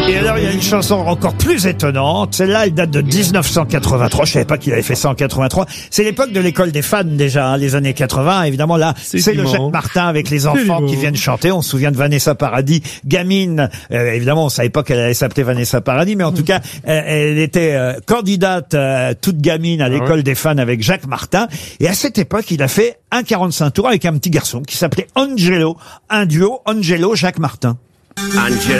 Et alors, il y a une chanson encore plus étonnante. Celle-là, elle date de 1983. Je savais pas qu'il avait fait ça en 83. C'est l'époque de l'école des fans, déjà, hein, les années 80. Évidemment, là, c'est le Jacques Martin avec les enfants qui viennent chanter. On se souvient de Vanessa Paradis, gamine. Évidemment, on savait pas qu'elle allait s'appeler Vanessa Paradis, mais en tout cas, elle était candidate toute gamine à l'école des fans avec Jacques Martin. Et à cette époque, il a fait un 45 tours avec un petit garçon qui s'appelait Angelo. Un duo Angelo-Jacques Martin. Angelo.